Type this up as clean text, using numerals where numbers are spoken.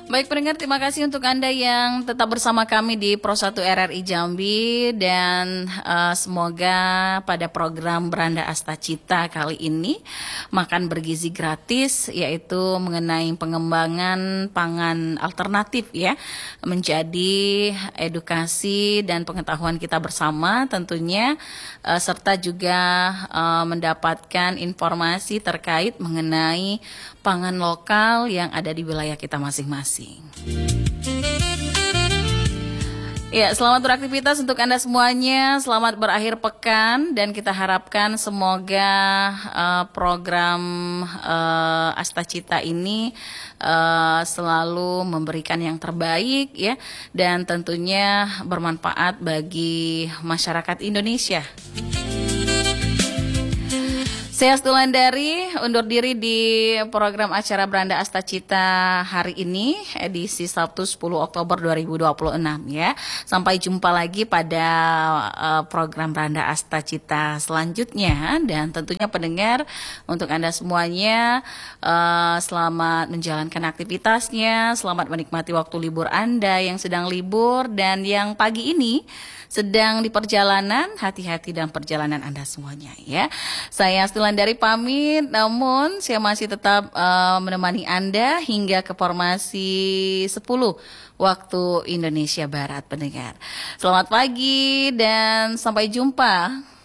Baik pendengar, terima kasih untuk Anda yang tetap bersama kami di Pro 1 RRI Jambi. Dan semoga pada program Beranda Astacita kali ini makan bergizi gratis, yaitu mengenai pengembangan pangan alternatif ya, menjadi edukasi dan pengetahuan kita bersama tentunya, serta juga mendapatkan informasi terkait mengenai pangan lokal yang ada di wilayah kita masing-masing. Ya, selamat beraktivitas untuk Anda semuanya. Selamat berakhir pekan dan kita harapkan semoga program Astacita ini selalu memberikan yang terbaik ya, dan tentunya bermanfaat bagi masyarakat Indonesia. Saya Stulandari undur diri di program acara Beranda Astacita hari ini, edisi Sabtu 10 Oktober 2026 ya. Sampai jumpa lagi pada program Beranda Astacita selanjutnya. Dan tentunya pendengar, untuk Anda semuanya selamat menjalankan aktivitasnya, selamat menikmati waktu libur Anda yang sedang libur, dan yang pagi ini sedang di perjalanan, hati-hati dalam perjalanan Anda semuanya ya. Saya Stulandari pamit, namun saya masih tetap menemani Anda hingga ke formasi 10 waktu Indonesia Barat pendengar. Selamat pagi dan sampai jumpa.